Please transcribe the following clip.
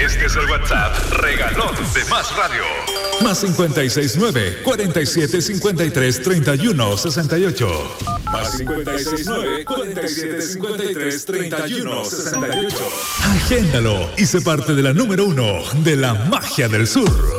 Este es el WhatsApp regalón de Más Radio. Más 569-4753-3168. Más 569-4753-3168. Agéndalo y sé parte de la número 1 de la magia del sur.